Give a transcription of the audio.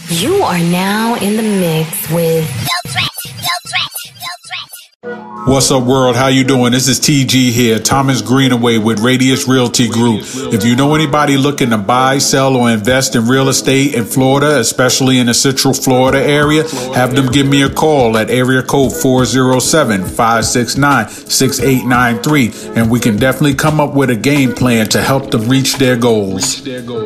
You are now in the mix with What's up, world? How you doing? This is TG here, Thomas Greenaway with Radius Realty Group. If you know anybody looking to buy, sell, or invest in real estate in Florida, especially in the Central Florida area, have them give me a call at area code 407-569-6893, and we can definitely come up with a game plan to help them reach their goals.